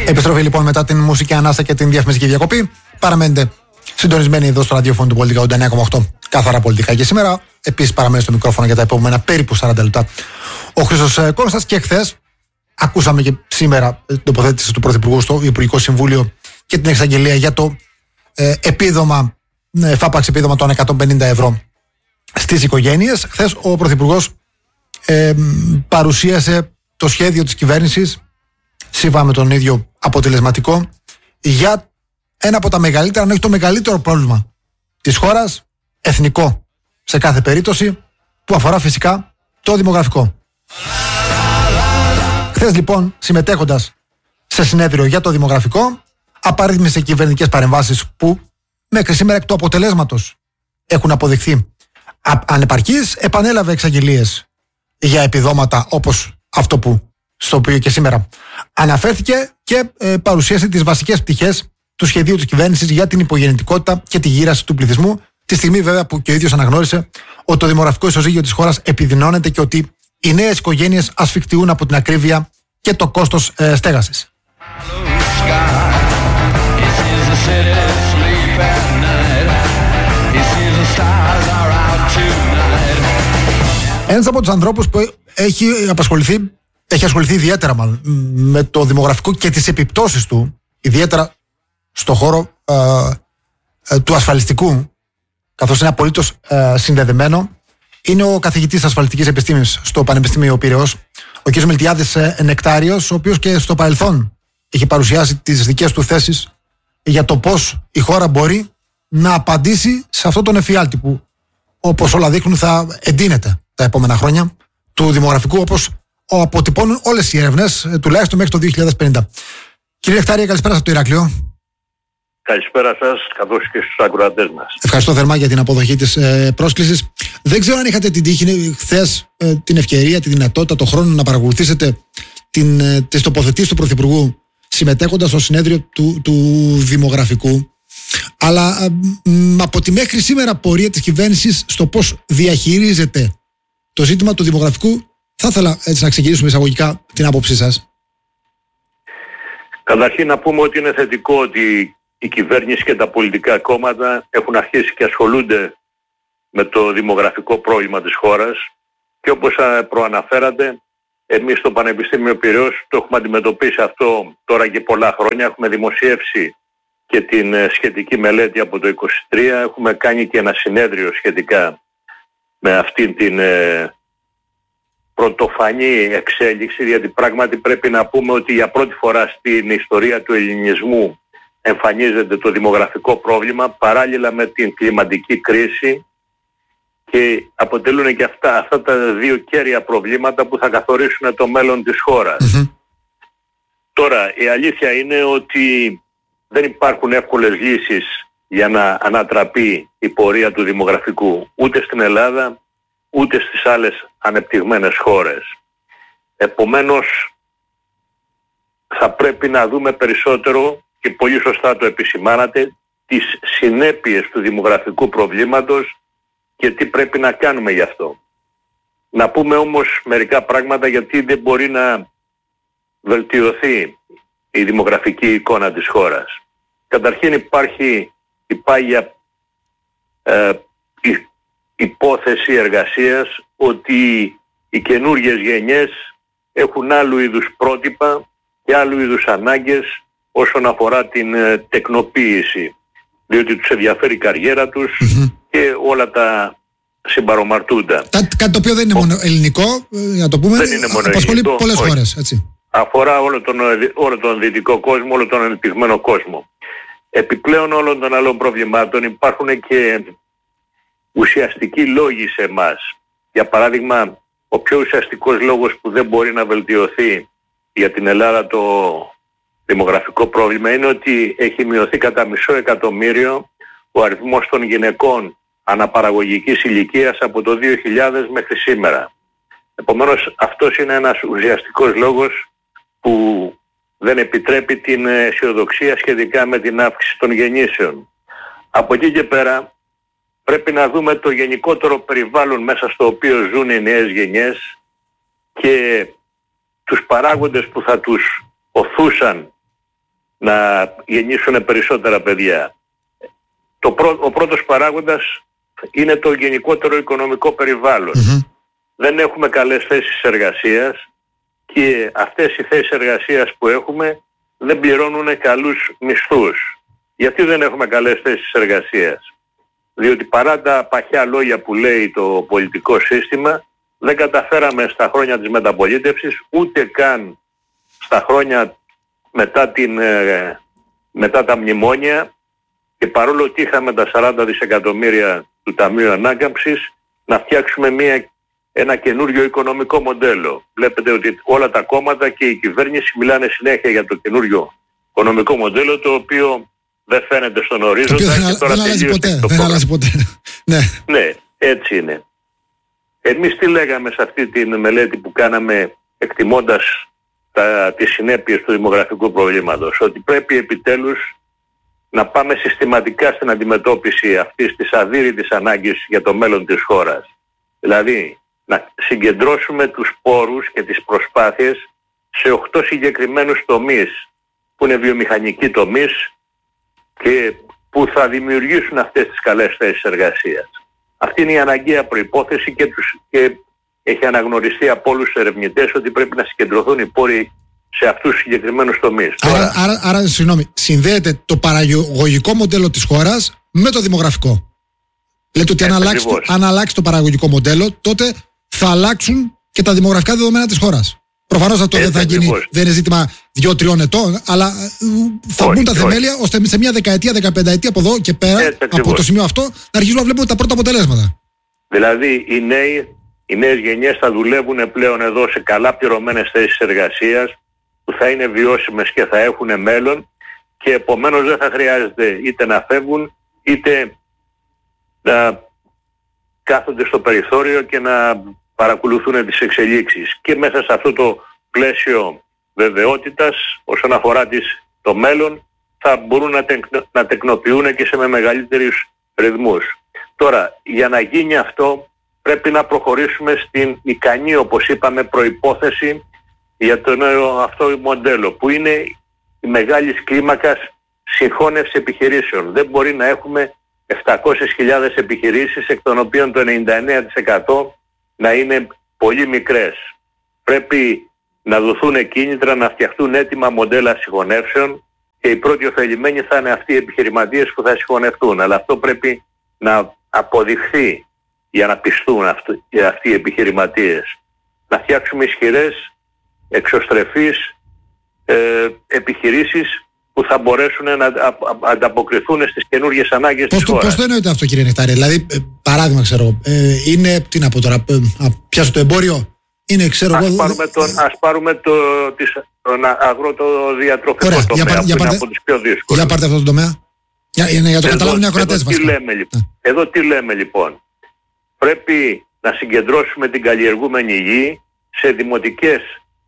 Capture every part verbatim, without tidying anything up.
Επιστροφή λοιπόν μετά την μουσική ανάσα και την διαφημιστική διακοπή. Παραμένετε συντονισμένοι εδώ στο ραδιόφωνο του Πολιτικά ογδόντα εννέα κόμμα οκτώ. Καθαρά πολιτικά και σήμερα. Επίσης παραμένει στο μικρόφωνο για τα επόμενα περίπου σαράντα λεπτά ο Χρήστος Κόνστας. Και χθες ακούσαμε και σήμερα την τοποθέτηση του Πρωθυπουργού στο Υπουργικό Συμβούλιο και την εξαγγελία για το ε, επίδομα, ε, φάπαξ επίδομα των εκατόν πενήντα ευρώ στις οικογένειες. Χθες ο Πρωθυπουργός ε, παρουσίασε το σχέδιο της κυβέρνησης, σύμφωνα με τον ίδιο αποτελεσματικό, για ένα από τα μεγαλύτερα, αν όχι το μεγαλύτερο πρόβλημα της χώρας, εθνικό σε κάθε περίπτωση, που αφορά φυσικά το δημογραφικό. Χθες λοιπόν, συμμετέχοντας σε συνέδριο για το δημογραφικό, απαρίθμησε κυβερνητικές παρεμβάσεις που μέχρι σήμερα εκ του αποτελέσματος έχουν αποδειχθεί ανεπαρκείς, επανέλαβε εξαγγελίες για επιδόματα όπως αυτό που, στο οποίο και σήμερα αναφέρθηκε, και ε, παρουσίασε τις βασικές πτυχές του σχεδίου της κυβέρνησης για την υπογεννητικότητα και τη γύραση του πληθυσμού, τη στιγμή βέβαια που και ο ίδιος αναγνώρισε ότι το δημογραφικό ισοζύγιο της χώρας επιδεινώνεται και ότι οι νέες οικογένειες ασφικτιούν από την ακρίβεια και το κόστος ε, στέγασης. Ένας από τους ανθρώπους που έχει απασχοληθεί, έχει ασχοληθεί ιδιαίτερα μάλλον, με το δημογραφικό και τις επιπτώσεις του, ιδιαίτερα στο χώρο ε, ε, του ασφαλιστικού, καθώς είναι απολύτως ε, συνδεδεμένο, είναι ο καθηγητής ασφαλιστικής επιστήμης στο Πανεπιστήμιο Πειραιώς, ο κ. Μιλτιάδης ε, Νεκτάριος, ο οποίος και στο παρελθόν έχει παρουσιάσει τις δικές του θέσεις για το πώς η χώρα μπορεί να απαντήσει σε αυτό τον εφιάλτη που, όπως όλα δείχνουν, θα εντείνεται τα επόμενα χρόνια του δημογραφικού, όπως αποτυπώνουν όλες οι έρευνες, τουλάχιστον μέχρι το δύο χιλιάδες πενήντα. Κύριε Νεκτάρια, καλησπέρα σας από το Ηράκλειο. Καλησπέρα σας, καθώς και στους ακροατές μας. Ευχαριστώ θερμά για την αποδοχή της ε, πρόσκλησης. Δεν ξέρω αν είχατε την τύχη χθες, ε, την ευκαιρία, τη δυνατότητα, το χρόνο να παρακολουθήσετε την, ε, τις τοποθετήσεις του Πρωθυπουργού συμμετέχοντας στο συνέδριο του, του δημογραφικού. Αλλά ε, μ, από τη μέχρι σήμερα πορεία της κυβέρνησης στο πώς διαχειρίζεται το ζήτημα του δημογραφικού, θα ήθελα έτσι να ξεκινήσουμε εισαγωγικά την άποψή σας. Καταρχήν να πούμε ότι είναι θετικό ότι η κυβέρνηση και τα πολιτικά κόμματα έχουν αρχίσει και ασχολούνται με το δημογραφικό πρόβλημα της χώρας, και όπως προαναφέρατε, εμείς στο Πανεπιστήμιο Πειραιώς το έχουμε αντιμετωπίσει αυτό τώρα και πολλά χρόνια. Έχουμε δημοσιεύσει και την σχετική μελέτη από το είκοσι τρία, έχουμε κάνει και ένα συνέδριο σχετικά με αυτήν την ε, πρωτοφανή εξέλιξη, γιατί πράγματι πρέπει να πούμε ότι για πρώτη φορά στην ιστορία του ελληνισμού εμφανίζεται το δημογραφικό πρόβλημα παράλληλα με την κλιματική κρίση, και αποτελούν και αυτά, αυτά τα δύο κέρια προβλήματα που θα καθορίσουν το μέλλον της χώρας. Mm-hmm. Τώρα, η αλήθεια είναι ότι δεν υπάρχουν εύκολες λύσεις για να ανατραπεί η πορεία του δημογραφικού, ούτε στην Ελλάδα ούτε στις άλλες ανεπτυγμένες χώρες. Επομένως, θα πρέπει να δούμε περισσότερο, και πολύ σωστά το επισημάνατε, τις συνέπειες του δημογραφικού προβλήματος και τι πρέπει να κάνουμε γι' αυτό. Να πούμε όμως μερικά πράγματα γιατί δεν μπορεί να βελτιωθεί η δημογραφική εικόνα της χώρας. Καταρχήν υπάρχει η πάγια ε, η, υπόθεση εργασίας ότι οι καινούργιες γενιές έχουν άλλου είδους πρότυπα και άλλου είδους ανάγκες όσον αφορά την ε, τεκνοποίηση, διότι τους ενδιαφέρει η καριέρα τους mm-hmm. και όλα τα συμπαρομαρτούντα. Κάτι το οποίο δεν είναι Ο... μόνο ελληνικό, να το πούμε, δεν είναι μόνο απασχολεί ελληνικό, πολλές όχι. χώρες, έτσι. Αφορά όλο τον, όλο τον δυτικό κόσμο, όλο τον ανεπτυγμένο κόσμο. Επιπλέον όλων των άλλων προβλημάτων υπάρχουν και ουσιαστικοί λόγοι σε εμάς. Για παράδειγμα, ο πιο ουσιαστικός λόγος που δεν μπορεί να βελτιωθεί για την Ελλάδα το δημογραφικό πρόβλημα είναι ότι έχει μειωθεί κατά μισό εκατομμύριο ο αριθμός των γυναικών αναπαραγωγικής ηλικίας από το δύο χιλιάδες μέχρι σήμερα. Επομένως, αυτός είναι ένας ουσιαστικός λόγος που δεν επιτρέπει την αισιοδοξία σχετικά με την αύξηση των γεννήσεων. Από εκεί και πέρα πρέπει να δούμε το γενικότερο περιβάλλον μέσα στο οποίο ζουν οι νέες γενιές και τους παράγοντες που θα τους οθούσαν να γεννήσουν περισσότερα παιδιά. Το πρω, ο πρώτος παράγοντας είναι το γενικότερο οικονομικό περιβάλλον. Mm-hmm. Δεν έχουμε καλές θέσεις εργασίας και αυτές οι θέσεις εργασίας που έχουμε δεν πληρώνουν καλούς μισθούς. Γιατί δεν έχουμε καλές θέσεις εργασίας? Διότι παρά τα παχιά λόγια που λέει το πολιτικό σύστημα, δεν καταφέραμε στα χρόνια της μεταπολίτευσης, ούτε καν στα χρόνια μετά, την, ε, μετά τα μνημόνια, και παρόλο ότι είχαμε τα σαράντα δισεκατομμύρια του Ταμείου Ανάκαμψης, να φτιάξουμε μια, ένα καινούριο οικονομικό μοντέλο. Βλέπετε ότι όλα τα κόμματα και η κυβέρνηση μιλάνε συνέχεια για το καινούριο οικονομικό μοντέλο, το οποίο δεν φαίνεται στον ορίζοντα. Και δεν, τώρα δεν αλλάζει ποτέ. Δεν αλλάζει ποτέ. ναι. ναι, έτσι είναι. Εμείς τι λέγαμε σε αυτή τη μελέτη που κάναμε εκτιμώντας τα, τις συνέπειες του δημογραφικού προβλήματος? Ότι πρέπει επιτέλους να πάμε συστηματικά στην αντιμετώπιση αυτής της αδύρυτης ανάγκης για το μέλλον της χώρας. Δηλαδή, να συγκεντρώσουμε τους πόρους και τις προσπάθειες σε οκτώ συγκεκριμένους τομείς, που είναι βιομηχανικοί τομείς και που θα δημιουργήσουν αυτές τις καλές θέσεις εργασίας. Αυτή είναι η αναγκαία προϋπόθεση και, τους, και έχει αναγνωριστεί από όλους τους ερευνητές ότι πρέπει να συγκεντρωθούν οι πόροι σε αυτούς τους συγκεκριμένους τομείς. Άρα, άρα, άρα συγγνώμη, συνδέεται το παραγωγικό μοντέλο της χώρας με το δημογραφικό. Λέτε ότι αν αλλάξει, το, αν αλλάξει το παραγωγικό μοντέλο, τότε θα αλλάξουν και τα δημογραφικά δεδομένα της χώρας. Προφανώς αυτό δεν θα γίνει, δεν είναι ζήτημα δύο-τριών ετών, αλλά θα όχι, μπουν τα θεμέλια όχι. ώστε σε μια δεκαετία, δεκαπενταετία από εδώ και πέρα, έτσι, από ακριβώς. το σημείο αυτό, να αρχίσουμε να βλέπουμε τα πρώτα αποτελέσματα. Δηλαδή οι νέοι, οι νέες γενιές θα δουλεύουν πλέον εδώ σε καλά πληρωμένες θέσεις εργασίας, που θα είναι βιώσιμες και θα έχουν μέλλον, και επομένως δεν θα χρειάζεται είτε να φεύγουν είτε να κάθονται στο περιθώριο και να παρακολουθούν τις εξελίξεις. Και μέσα σε αυτό το πλαίσιο βεβαιότητας όσον αφορά τις, το μέλλον, θα μπορούν να, τεκ, να τεκνοποιούν και σε με μεγαλύτερους ρυθμούς. Τώρα, για να γίνει αυτό πρέπει να προχωρήσουμε στην ικανή, όπως είπαμε, προϋπόθεση για το νέο αυτό μοντέλο, που είναι η μεγάλης κλίμακας συγχώνευση επιχειρήσεων. Δεν μπορεί να έχουμε επτακόσιες χιλιάδες επιχειρήσεις, εκ των οποίων το ενενήντα εννέα τοις εκατό να είναι πολύ μικρές. Πρέπει να δοθούν κίνητρα να φτιαχτούν έτοιμα μοντέλα συγχωνεύσεων, και οι πρώτοι ωφελημένοι θα είναι αυτοί οι επιχειρηματίες που θα συγχωνευτούν. Αλλά αυτό πρέπει να αποδειχθεί για να πιστούν αυτοί, αυτοί οι επιχειρηματίες. Να φτιάξουμε ισχυρές, εξωστρεφείς ε, επιχειρήσεις που θα μπορέσουν να ανταποκριθούν στις καινούργιες ανάγκες της χώρας. Πώς το εννοείται αυτό, κύριε Νεκτάρη? Δηλαδή, ε, παράδειγμα, ξέρω, ε, είναι, τι να πω τώρα, ε, πιάσω το εμπόριο, είναι, ξέρω ας εγώ... Πάρουμε τον, ας πάρουμε το, τις, τον αγροτοδιατροφικό ωραία, τομέα, για, που για είναι πάρτε, από τις πιο δύσκολες. Για πάρτε αυτό το τομέα. Για, για, για το καταλάβουν οι ακροατές μας. Εδώ τι λέμε λοιπόν? Πρέπει να συγκεντρώσουμε την καλλιεργούμενη γη σε δημοτικές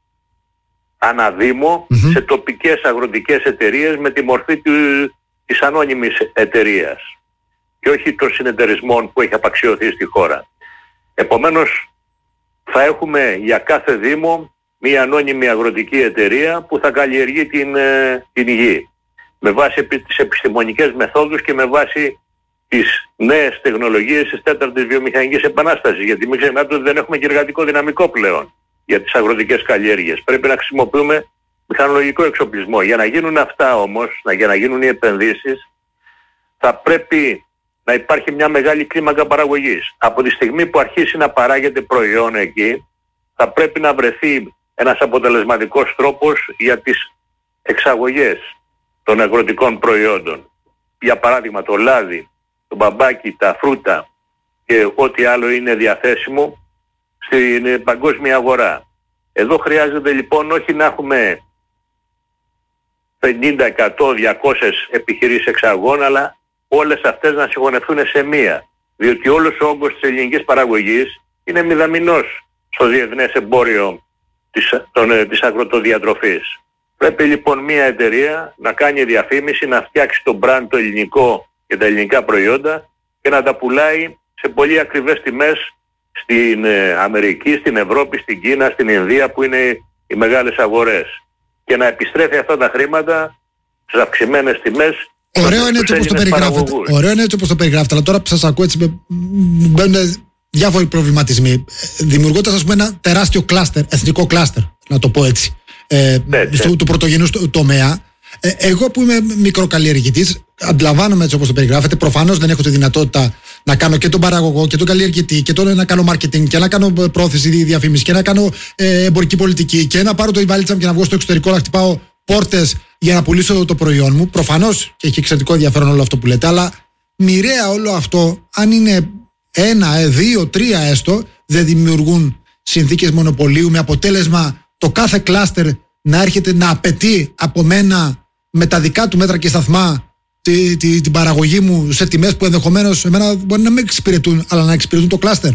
αναδήμο, mm-hmm. σε τοπικές αγροτικές εταιρείες με τη μορφή του, της ανώνυμης εταιρείας και όχι των συνεταιρισμών που έχει απαξιωθεί στη χώρα. Επομένως θα έχουμε για κάθε δήμο μία ανώνυμη αγροτική εταιρεία που θα καλλιεργεί την, την γη με βάση τις επιστημονικές μεθόδους και με βάση τις νέες τεχνολογίες της τέταρτης βιομηχανικής επανάστασης, γιατί μην ξεχνάτε ότι δεν έχουμε και εργατικό δυναμικό πλέον για τις αγροτικές καλλιέργειες. Πρέπει να χρησιμοποιούμε μηχανολογικό εξοπλισμό. Για να γίνουν αυτά όμως, για να γίνουν οι επενδύσεις, θα πρέπει να υπάρχει μια μεγάλη κλίμακα παραγωγής. Από τη στιγμή που αρχίσει να παράγεται προϊόν εκεί, θα πρέπει να βρεθεί ένας αποτελεσματικός τρόπος για τις εξαγωγές των αγροτικών προϊόντων. Για παράδειγμα το λάδι, το μπαμπάκι, τα φρούτα και ό,τι άλλο είναι διαθέσιμο στην παγκόσμια αγορά. Εδώ χρειάζεται λοιπόν όχι να έχουμε πενήντα, εκατό, διακόσιες επιχειρήσεις εξαγών, αλλά όλες αυτές να συγχωνευτούν σε μία. Διότι όλος ο όγκος της ελληνικής παραγωγής είναι μηδαμινός στο διεθνές εμπόριο της, των, της αγροτοδιατροφής. Πρέπει λοιπόν μια εταιρεία να κάνει διαφήμιση, να φτιάξει το brand το ελληνικό και τα ελληνικά προϊόντα και να τα πουλάει σε πολύ ακριβές τιμές στην Αμερική, στην Ευρώπη, στην Κίνα, στην Ινδία, που είναι οι μεγάλες αγορές. Και να επιστρέφει αυτά τα χρήματα στις αυξημένες τιμές. Ωραίο είναι έτσι όπως το περιγράφετε. Ωραίο είναι έτσι όπως το περιγράφετε. Αλλά τώρα που σας ακούω έτσι μπαίνουν διάφοροι προβληματισμοί. Δημιουργώντας, ας πούμε, ένα τεράστιο κλάστερ, εθνικό κλάστερ, να το πω έτσι, ε, στο, του πρωτογενούς τομέα. Ε, εγώ που είμαι μικροκαλλιεργητής, αντιλαμβάνομαι έτσι όπως το περιγράφετε. Προφανώς δεν έχω τη δυνατότητα να κάνω και τον παραγωγό και τον καλλιεργητή και τον, να κάνω marketing και να κάνω πρόθεση διαφήμιση και να κάνω ε, εμπορική πολιτική και να πάρω το βαλίτσα μου και να βγω στο εξωτερικό να χτυπάω πόρτες για να πουλήσω το προϊόν μου. Προφανώς και έχει εξαιρετικό ενδιαφέρον όλο αυτό που λέτε, αλλά μοιραία όλο αυτό, αν είναι ένα, δύο, τρία έστω, δεν δημιουργούν συνθήκες μονοπωλίου με αποτέλεσμα το κάθε κλάστερ να έρχεται να απαιτεί από μένα με τα δικά του μέτρα και σταθμά τη, τη, την παραγωγή μου σε τιμές που ενδεχομένως εμένα μπορεί να μην εξυπηρετούν, αλλά να εξυπηρετούν το κλάστερ.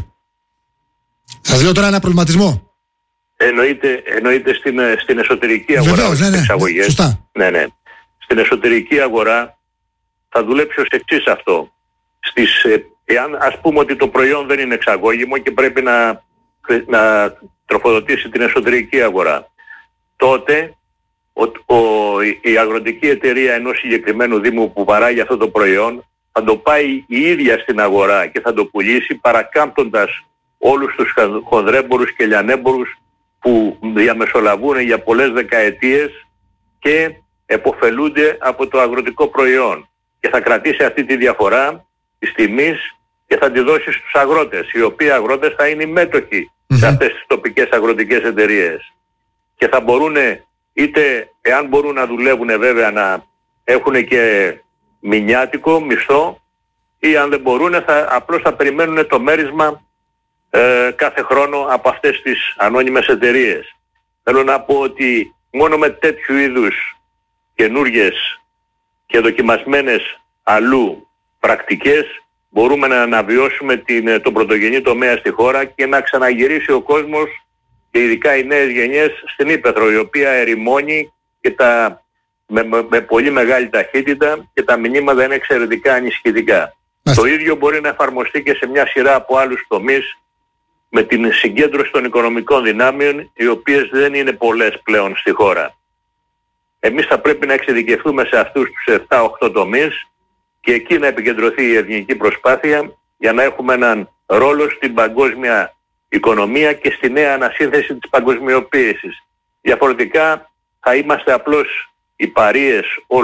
Σας λέω τώρα ένα προβληματισμό. Εννοείται, εννοείται στην, στην εσωτερική αγορά. Βεβαίως, ναι, ναι, εξαγωγές. Σωστά. Ναι, ναι. Στην εσωτερική αγορά θα δουλέψει ως εξής αυτό. Στις, εάν ας πούμε ότι το προϊόν δεν είναι εξαγώγημο και πρέπει να, να τροφοδοτήσει την εσωτερική αγορά, τότε ο, ο, η αγροτική εταιρεία ενός συγκεκριμένου δήμου που παράγει αυτό το προϊόν θα το πάει η ίδια στην αγορά και θα το πουλήσει, παρακάμπτοντας όλους τους χονδρέμπορους και λιανέμπορους που διαμεσολαβούν για πολλές δεκαετίες και επωφελούνται από το αγροτικό προϊόν, και θα κρατήσει αυτή τη διαφορά της τιμής και θα τη δώσει στους αγρότες, οι οποίοι αγρότες θα είναι οι μέτοχοι mm-hmm. σε αυτές τις τοπικές αγροτικές εταιρείες και θα μπορούν, είτε εάν μπορούν να δουλεύουν βέβαια, να έχουν και μηνιάτικο μισθό, ή αν δεν μπορούν θα, απλώς θα περιμένουν το μέρισμα ε, κάθε χρόνο από αυτές τις ανώνυμες εταιρείες. Θέλω να πω ότι μόνο με τέτοιου είδους καινούργιες και δοκιμασμένες αλλού πρακτικές μπορούμε να αναβιώσουμε την, τον πρωτογενή τομέα στη χώρα και να ξαναγυρίσει ο κόσμος και ειδικά οι νέες γενιές στην Ύπαιθρο, η οποία ερημώνει και τα, με, με, με πολύ μεγάλη ταχύτητα και τα μηνύματα είναι εξαιρετικά ανησυχητικά. Το ίδιο μπορεί να εφαρμοστεί και σε μια σειρά από άλλους τομείς με την συγκέντρωση των οικονομικών δυνάμεων, οι οποίες δεν είναι πολλές πλέον στη χώρα. Εμείς θα πρέπει να εξειδικευτούμε σε αυτούς τους επτά οκτώ τομείς και εκεί να επικεντρωθεί η εθνική προσπάθεια για να έχουμε έναν ρόλο στην παγκόσμια οικονομία και στη νέα ανασύνθεση της παγκοσμιοποίησης. Διαφορετικά θα είμαστε απλώς οι παρείες